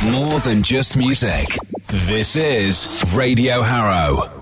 More than just music. This is Radio Harrow.